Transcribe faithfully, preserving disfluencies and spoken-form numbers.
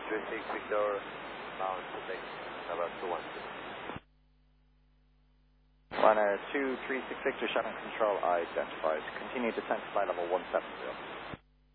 three six Victor, bound to take number two one six. Runner two three six Victor, Shannon Control identified. Continue descent to flight level one seven zero.